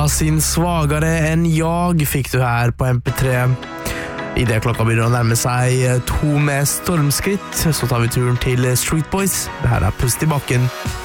sin Svagare enn jag fikk du her på MP3. I det klokka begynner å nærme seg 2 med stormskritt, så tar vi turen til Street Boys. Det her Pust i bakken.